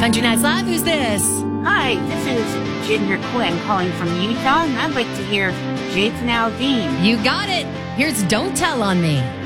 Country Nights Live, who's this? Hi, this is Ginger Quinn calling from Utah, and I'd like to hear Jason Aldean. You got it. Here's Don't Tell on Me.